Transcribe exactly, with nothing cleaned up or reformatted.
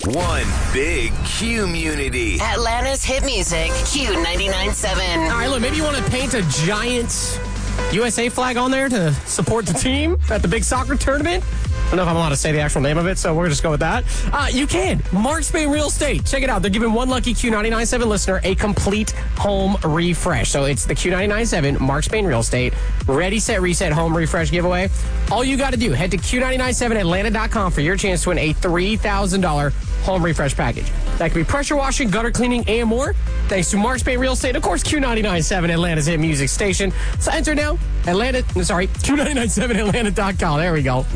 One big Q-munity. Atlanta's hit music, Q ninety-nine point seven. All right, look, maybe you want to paint a giant U S A flag on there to support the team at the big soccer tournament. I don't know if I'm allowed to say the actual name of it, so we're just go with that. Uh, you can. Mark Spain Real Estate. Check it out. They're giving one lucky Q ninety-nine point seven listener a complete home refresh. So it's the Q ninety-nine point seven Mark Spain Real Estate Ready, Set, Reset home refresh giveaway. All you got to do, head to Q nine nine seven Atlanta dot com for your chance to win a three thousand dollars home refresh package. That could be pressure washing, gutter cleaning, and more. Thanks to Mark Spain Real Estate. Of course, Q ninety-nine point seven Atlanta's hit music station. So enter now. Atlanta, sorry, Q nine nine seven Atlanta dot com. There we go.